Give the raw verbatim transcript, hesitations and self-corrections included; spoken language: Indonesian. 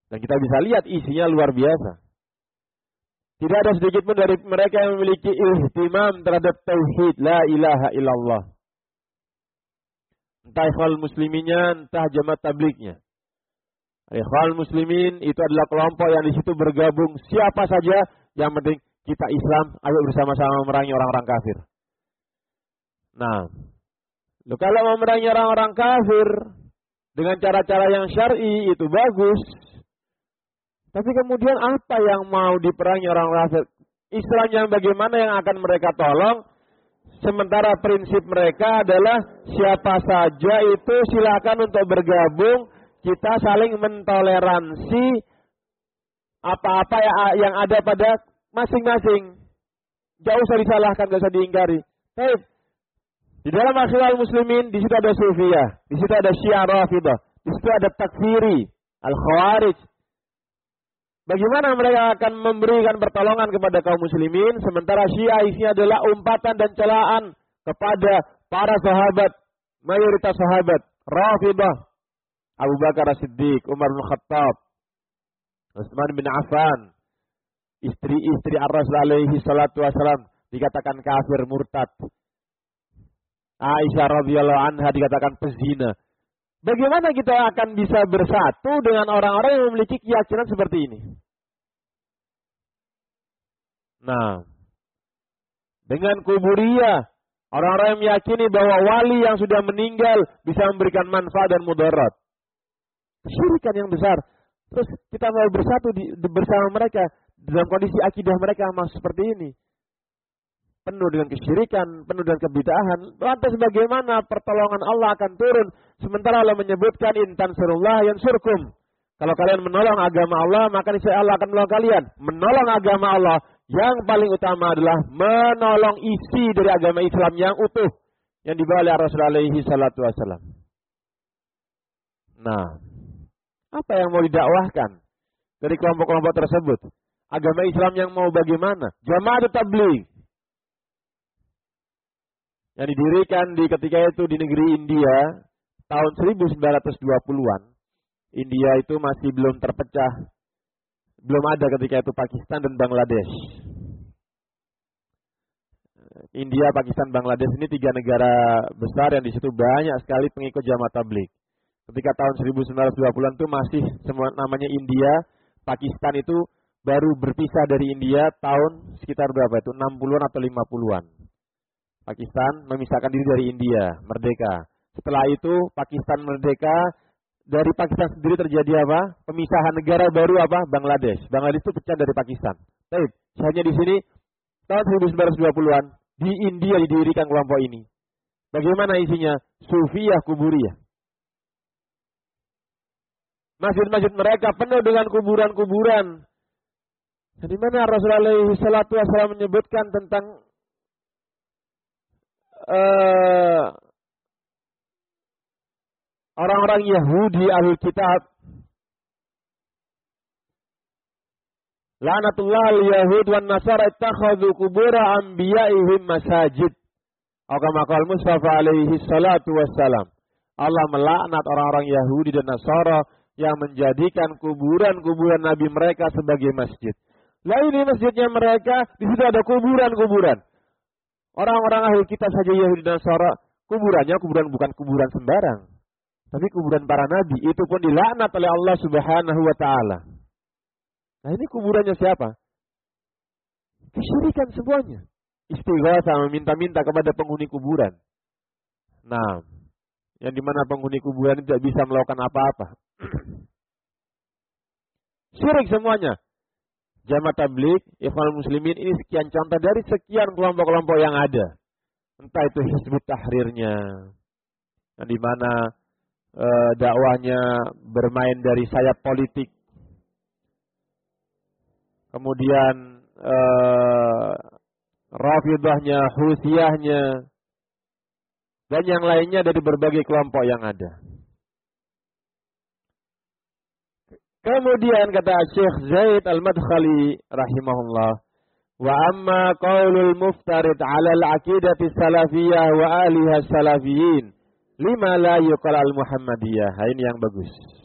Dan kita bisa lihat isinya luar biasa. Tidak ada sedikit pun dari mereka yang memiliki ihtimam terhadap tauhid la ilaha illallah. Entah ikhwal musliminnya, entah jamaah tablignya. Ikhwal muslimin itu adalah kelompok yang di situ bergabung siapa saja, yang penting kita Islam, ayo bersama-sama memerangi orang-orang kafir. Nah, kalau mau memerangi orang-orang kafir dengan cara-cara yang syar'i itu bagus. Tapi kemudian apa yang mau diperangi orang kafir? Islam yang bagaimana yang akan mereka tolong? Sementara prinsip mereka adalah siapa saja itu silakan untuk bergabung. Kita saling mentoleransi apa-apa yang ada pada masing-masing. Gak usah disalahkan, gak usah diingkari. Baik. Di dalam akhirul muslimin, di situ ada Sufiyah, di situ ada Syiah Rafidah, di situ ada Takfiri, Al-Khawarij. Bagaimana mereka akan memberikan pertolongan kepada kaum muslimin, sementara Syiah isinya adalah umpatan dan celaan kepada para sahabat, mayoritas sahabat, Rafidah, Abu Bakar As-Siddiq, Umar bin Khattab, Utsman bin Affan, istri-istri Ar-Rasul alaihi salatu wasalam dikatakan kafir murtad. Aisyah radhiyallahu anha dikatakan pezina. Bagaimana kita akan bisa bersatu dengan orang-orang yang memiliki keyakinan seperti ini? Nah, dengan kuburiyah, orang-orang yang meyakini bahwa wali yang sudah meninggal bisa memberikan manfaat dan mudarat. Kesyirikan yang besar. Terus kita mau bersatu di, di, bersama mereka dalam kondisi akidah mereka masih seperti ini. Penuh dengan kesyirikan, penuh dengan kebid'ahan. Lantas bagaimana pertolongan Allah akan turun? Sementara Allah menyebutkan in tansurullah yansurkum. Kalau kalian menolong agama Allah, maka niscaya Allah akan menolong kalian. Menolong agama Allah yang paling utama adalah menolong isi dari agama Islam yang utuh yang dibawa oleh Rasulullah alaihi salatu wasallam. Nah, apa yang mau didakwahkan dari kelompok-kelompok tersebut? Agama Islam yang mau bagaimana? Jamaah tabligh yang didirikan di ketika itu di negeri India tahun seribu sembilan ratus dua puluhan. India itu masih belum terpecah. Belum ada ketika itu Pakistan dan Bangladesh. India, Pakistan, Bangladesh ini tiga negara besar yang di situ banyak sekali pengikut jamaah tabligh. Ketika tahun seribu sembilan ratus dua puluhan itu masih semua namanya India, Pakistan itu baru berpisah dari India tahun sekitar berapa itu? enam puluhan atau lima puluhan. Pakistan memisahkan diri dari India, merdeka. Setelah itu Pakistan merdeka, dari Pakistan sendiri terjadi apa? Pemisahan negara baru apa? Bangladesh. Bangladesh itu pecah dari Pakistan. Baik, hanya di sini tahun seribu sembilan ratus dua puluhan di India didirikan kelompok ini. Bagaimana isinya? Sufiyah kuburiyah. Masjid-masjid mereka penuh dengan kuburan-kuburan. Di mana Rasulullah alaihi salatu wasallam menyebutkan tentang Uh, orang-orang Yahudi ahlul kitab, La'natullah al-Yahud wan Nasara ittakhadhu qubura anbiya'ihim masajid. Kama qala Mustafa alaihi salatu wassalam. Allah melaknat orang-orang Yahudi dan Nasara yang menjadikan kuburan-kuburan nabi mereka sebagai masjid. Lah ini masjidnya mereka, di situ ada kuburan-kuburan. Orang-orang ahli kitab saja Yahudi dan Nasara, kuburannya kuburan bukan kuburan sembarang, tapi kuburan para nabi. Itu pun dilaknat oleh Allah Subhanahu wa taala. Nah, ini kuburannya siapa? Kesyirikan semuanya. Istighatsah, meminta-minta kepada penghuni kuburan. Nah, yang dimana penghuni kuburan tidak bisa melakukan apa-apa. Syirik semuanya. Jamaah tabligh, ikhwanul muslimin, ini sekian contoh dari sekian kelompok-kelompok yang ada. Entah itu Hizbut Tahrirnya, yang dimana e, dakwahnya bermain dari sayap politik. Kemudian e, Rafidahnya, Husiyahnya, dan yang lainnya dari berbagai kelompok yang ada. Kemudian kata Syekh Zaid Al-Madkhali rahimahullah, wa amma qaulul muftarid 'ala al-'aqidati salafiyah wa aliha salafiyin lima la yuqal al-muhammadiyah. Ini yang bagus.